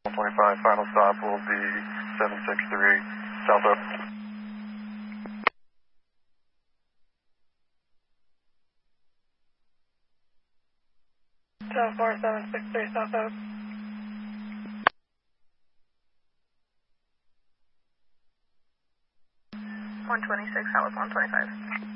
125, final stop will be 763 South Oak. Tower 763 South Oak. 126, that was 125.